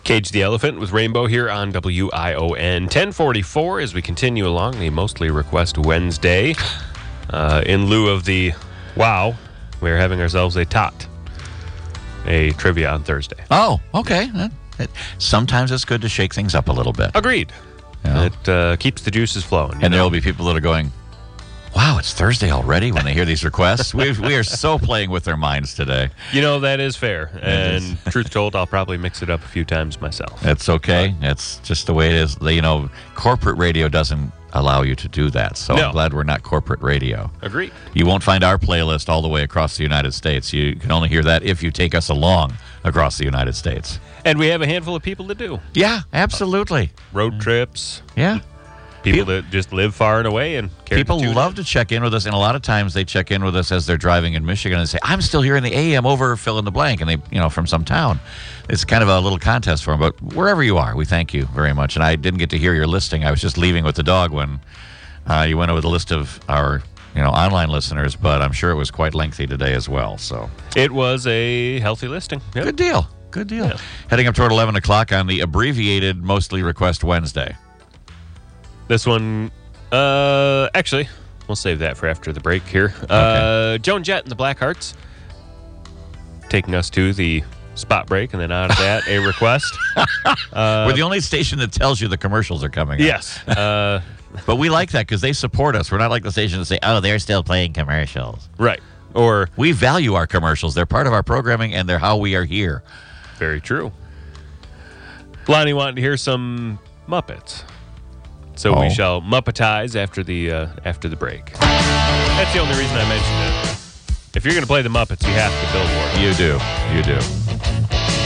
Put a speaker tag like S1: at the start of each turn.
S1: Cage the Elephant with Rainbow here on WION. 10:44 as we continue along the Mostly Request Wednesday. In lieu of the wow, we're having ourselves a trivia on Thursday.
S2: Oh, okay. Sometimes it's good to shake things up a little bit.
S1: Agreed.
S2: Yeah.
S1: It keeps the juices flowing.
S2: And there will be people that are going, wow, it's Thursday already when they hear these requests. We are so playing with their minds today.
S1: That is fair. And truth told, I'll probably mix it up a few times myself.
S2: That's okay. That's just the way it is. Corporate radio doesn't allow you to do that. So
S1: No.
S2: I'm glad we're not corporate radio.
S1: Agreed.
S2: You won't find our playlist all the way across the United States. You can only hear that if you take us along across the United States.
S1: And we have a handful of people that do.
S2: Yeah, absolutely.
S1: Road trips.
S2: Yeah.
S1: People that just live far and away and care
S2: People love to check in with us, and a lot of times they check in with us as they're driving in Michigan and say, I'm still hearing the AM over fill in the blank, and they, from some town. It's kind of a little contest for them, but wherever you are, we thank you very much. And I didn't get to hear your listing. I was just leaving with the dog when you went over the list of our online listeners, but I'm sure it was quite lengthy today as well. So
S1: it was a healthy listing. Yep.
S2: Good deal. Good deal.
S1: Yeah.
S2: Heading up toward 11 o'clock on the abbreviated Mostly Request Wednesday.
S1: This one, actually, we'll save that for after the break here.
S2: Okay.
S1: Joan Jett and the Blackhearts taking us to the spot break, and then out of that, a request.
S2: We're the only station that tells you the commercials are coming up.
S1: Yes.
S2: But we like that because they support us. We're not like the station that say, oh, they're still playing commercials.
S1: Right. Or
S2: we value our commercials. They're part of our programming, and they're how we are here.
S1: Very true. Lonnie wanted to hear some Muppets. So we shall Muppetize after the break. That's the only reason I mentioned it. If you're going to play the Muppets, you have to Billboard.
S2: You do.